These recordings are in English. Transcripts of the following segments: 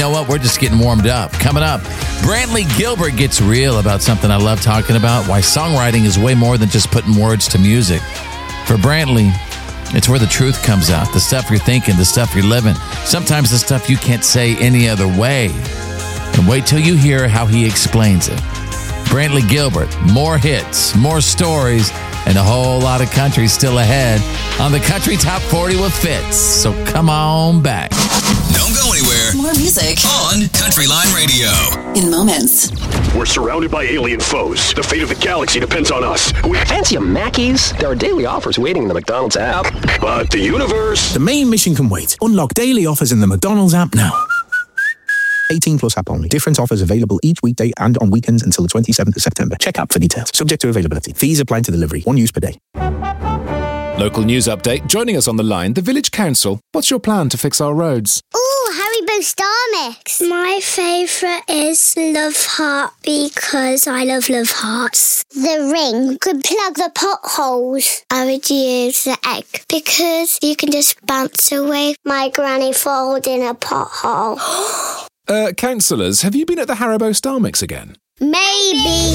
You know what? We're just getting warmed up. Coming up, Brantley Gilbert gets real about something I love talking about, why songwriting is way more than just putting words to music. For Brantley, it's where the truth comes out, the stuff you're thinking, the stuff you're living, sometimes the stuff you can't say any other way. And wait till you hear how he explains it. Brantley Gilbert, more hits, more stories, and a whole lot of country still ahead on the Country Top 40 with Fitz. So come on back. Don't go anywhere. More music on Country Line Radio. In moments. We're surrounded by alien foes. The fate of the galaxy depends on us. Fancy a Mackey's? There are daily offers waiting in the McDonald's app. But the universe... The main mission can wait. Unlock daily offers in the McDonald's app now. 18 plus app only. Different offers available each weekday and on weekends until the 27th of September. Check app for details. Subject to availability. Fees apply to delivery. One use per day. Local news update. Joining us on the line, the Village Council. What's your plan to fix our roads? Ooh, Haribo Star Mix. My favourite is Love Heart because I love Hearts. The ring could plug the potholes. I would use the egg because you can just bounce away my granny falling in a pothole. Councillors, have you been at the Haribo Star Mix again? Maybe.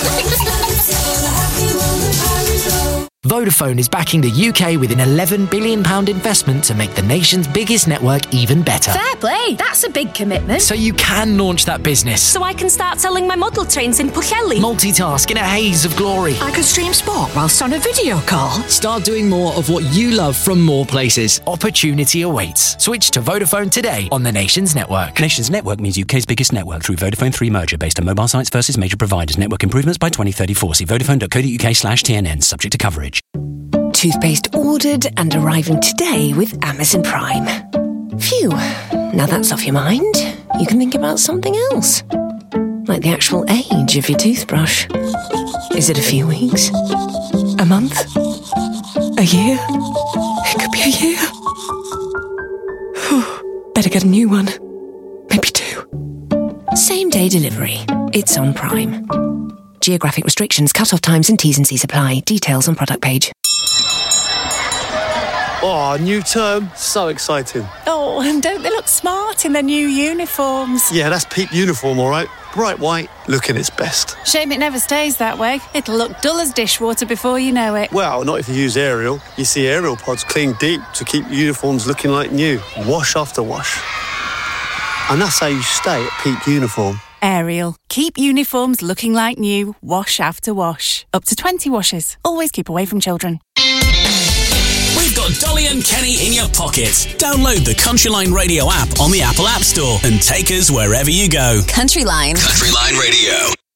Vodafone is backing the UK with an £11 billion investment to make the nation's biggest network even better. Fair play, that's a big commitment. So you can launch that business. So I can start selling my model trains in Pwllheli. Multitask in a haze of glory. I could stream sport whilst on a video call. Start doing more of what you love from more places. Opportunity awaits. Switch to Vodafone today on the nation's network. Nation's network means UK's biggest network through Vodafone 3 merger based on mobile sites versus major providers. Network improvements by 2034. See vodafone.co.uk/TNN. Subject to coverage. Toothpaste ordered and arriving today with Amazon Prime. Phew, now that's off your mind. You can think about something else. Like the actual age of your toothbrush. Is it a few weeks? A month? A year? It could be a year. Whew, better get a new one. Maybe 2. Same day delivery. It's on Prime. Geographic restrictions, cut-off times and T's and C's apply. Details on product page. Oh, new term. So exciting. Oh, and don't they look smart in their new uniforms? Yeah, that's peak uniform, all right. Bright white, looking its best. Shame it never stays that way. It'll look dull as dishwater before you know it. Well, not if you use Ariel. You see Ariel pods clean deep to keep uniforms looking like new. Wash after wash. And that's how you stay at peak uniform. Ariel. Keep uniforms looking like new, wash after wash. Up to 20 washes. Always keep away from children. We've got Dolly and Kenny in your pocket. Download the Country Line Radio app on the Apple App Store and take us wherever you go. Country Line. Country Line Radio.